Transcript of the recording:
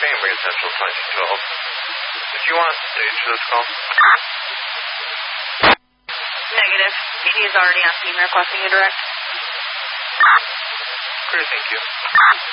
Cambria Central 2012. Did you want to stage this call? Negative. PD is already on scene requesting you direct. Great, thank you.